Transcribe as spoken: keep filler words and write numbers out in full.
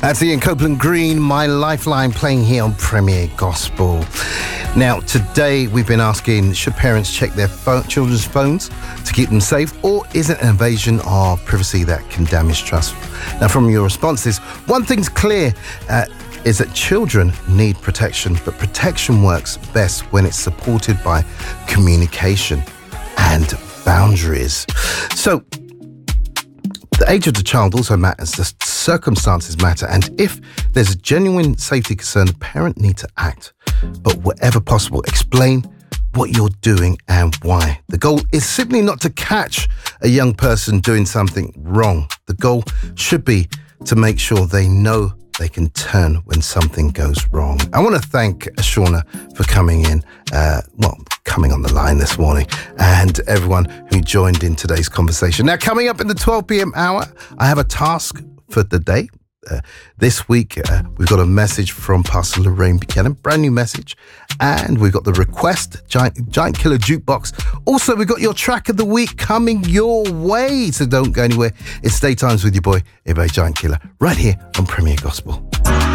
That's Ian Copeland Green, My Lifeline, playing here on Premier Gospel. Now, today we've been asking, should parents check their phone, children's phones to keep them safe, or is it an invasion of privacy that can damage trust? Now, from your responses, one thing's clear, uh, is that children need protection, but protection works best when it's supported by communication and boundaries. So, the age of the child also matters, the circumstances matter, and if there's a genuine safety concern, the parent needs to act. But wherever possible, explain what you're doing and why. The goal is simply not to catch a young person doing something wrong. The goal should be to make sure they know they can turn when something goes wrong. I want to thank Shauna for coming in, uh, well, coming on the line this morning, and everyone who joined in today's conversation. Now, coming up in the twelve p.m. hour, I have a task for the day. Uh, this week, uh, we've got a message from Pastor Lorraine Buchanan, brand new message, and we've got the request, Giant, Giant Killer Jukebox. Also, we've got your track of the week coming your way, so don't go anywhere. It's Stay Times with your boy, Ebe Giant Killer, right here on Premier Gospel.